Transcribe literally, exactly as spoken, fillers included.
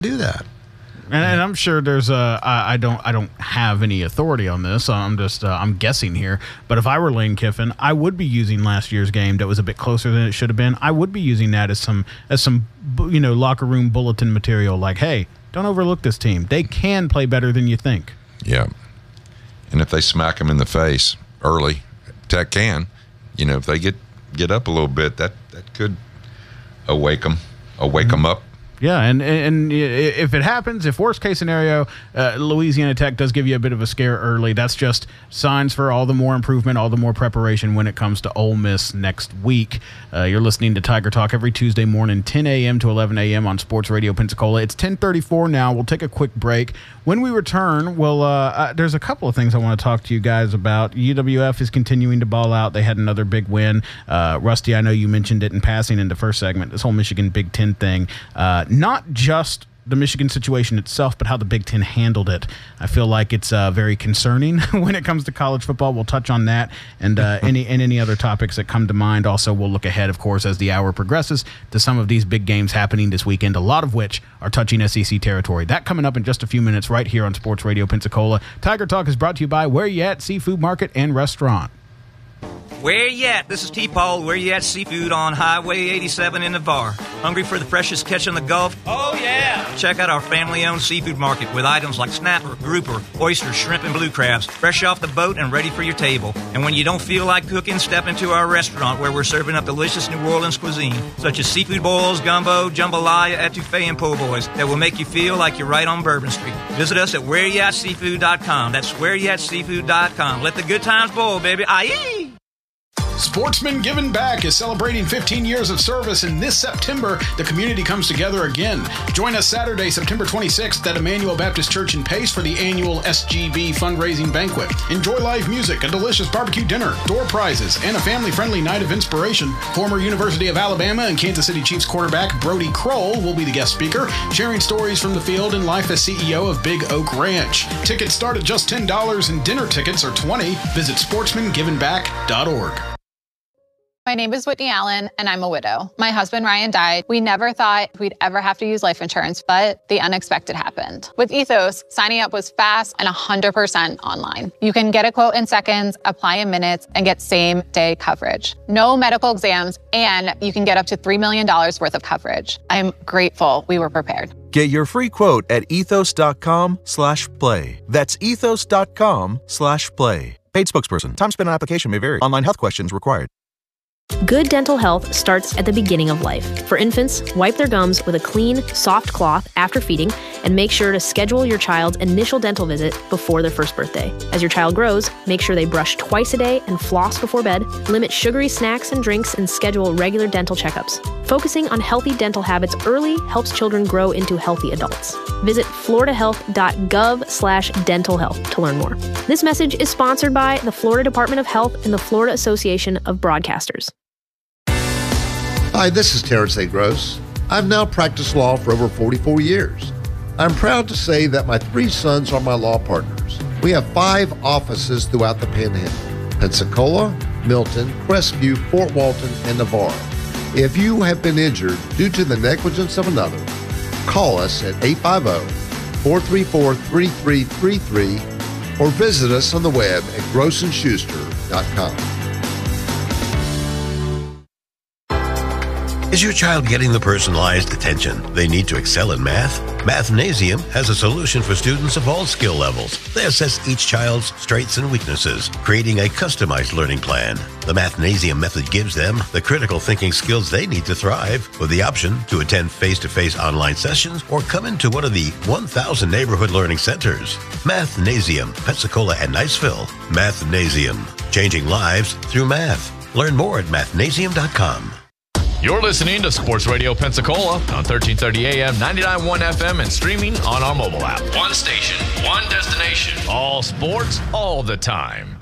do that. And, and I'm sure there's a I, I don't I don't have any authority on this. So I'm just uh, I'm guessing here. But if I were Lane Kiffin, I would be using last year's game that was a bit closer than it should have been. I would be using that as some as some you know locker room bulletin material. Like, hey, don't overlook this team. They can play better than you think. Yeah, and if they smack them in the face early, Tech can. You know, if they get get up a little bit, that that could awake them, awake mm-hmm. them up. Yeah, and, and if it happens, if worst case scenario, uh, Louisiana Tech does give you a bit of a scare early, that's just signs for all the more improvement, all the more preparation when it comes to Ole Miss next week. Uh, you're listening to Tiger Talk every Tuesday morning, ten a.m. to eleven a.m. on Sports Radio Pensacola. It's ten thirty-four now. We'll take a quick break. When we return, well, uh, uh, there's a couple of things I want to talk to you guys about. U W F is continuing to ball out. They had another big win. Uh, Rusty, I know you mentioned it in passing in the first segment, this whole Michigan Big Ten thing. Uh, Not just the Michigan situation itself, but how the Big Ten handled it. I feel like it's uh, very concerning when it comes to college football. We'll touch on that and uh, any and any other topics that come to mind. Also, we'll look ahead, of course, as the hour progresses to some of these big games happening this weekend, a lot of which are touching S E C territory. That coming up in just a few minutes right here on Sports Radio Pensacola. Tiger Talk is brought to you by Where You At Seafood Market and Restaurant. Where you at? This is T-Paul. Where you at? Seafood on Highway eighty-seven in Navarre. Hungry for the freshest catch in the Gulf? Oh, yeah! Check out our family-owned seafood market with items like snapper, grouper, oysters, shrimp, and blue crabs, fresh off the boat and ready for your table. And when you don't feel like cooking, step into our restaurant where we're serving up delicious New Orleans cuisine, such as seafood boils, gumbo, jambalaya, etouffee, and po' boys that will make you feel like you're right on Bourbon Street. Visit us at where you at seafood dot com. That's where you at seafood dot com. Let the good times boil, baby. Aye! Sportsman Giving Back is celebrating fifteen years of service, and this September, the community comes together again. Join us Saturday, September twenty-sixth at Emmanuel Baptist Church in Pace for the annual S G B fundraising banquet. Enjoy live music, a delicious barbecue dinner, door prizes, and a family-friendly night of inspiration. Former University of Alabama and Kansas City Chiefs quarterback Brody Kroll will be the guest speaker, sharing stories from the field and life as C E O of Big Oak Ranch. Tickets start at just ten dollars and dinner tickets are twenty dollars. Visit sportsman giving back dot org. My name is Whitney Allen, and I'm a widow. My husband, Ryan, died. We never thought we'd ever have to use life insurance, but the unexpected happened. With Ethos, signing up was fast and one hundred percent online. You can get a quote in seconds, apply in minutes, and get same-day coverage. No medical exams, and you can get up to three million dollars worth of coverage. I'm grateful we were prepared. Get your free quote at ethos.com slash play. That's ethos.com slash play. Paid spokesperson. Time spent on application may vary. Online health questions required. Good dental health starts at the beginning of life. For infants, wipe their gums with a clean, soft cloth after feeding, and make sure to schedule your child's initial dental visit before their first birthday. As your child grows, make sure they brush twice a day and floss before bed, limit sugary snacks and drinks, and schedule regular dental checkups. Focusing on healthy dental habits early helps children grow into healthy adults. Visit floridahealth.gov slash dental health to learn more. This message is sponsored by the Florida Department of Health and the Florida Association of Broadcasters. Hi, this is Terrence A. Gross. I've now practiced law for over forty-four years. I'm proud to say that my three sons are my law partners. We have five offices throughout the Panhandle: Pensacola, Milton, Crestview, Fort Walton, and Navarre. If you have been injured due to the negligence of another, call us at eight five zero, four three four, three three three three or visit us on the web at gross and schuster dot com. Is your child getting the personalized attention they need to excel in math? Mathnasium has a solution for students of all skill levels. They assess each child's strengths and weaknesses, creating a customized learning plan. The Mathnasium method gives them the critical thinking skills they need to thrive, with the option to attend face-to-face online sessions or come into one of the one thousand neighborhood learning centers. Mathnasium, Pensacola and Niceville. Mathnasium, changing lives through math. Learn more at mathnasium dot com. You're listening to Sports Radio Pensacola on thirteen thirty A M, ninety-nine point one F M, and streaming on our mobile app. One station, one destination. All sports, all the time.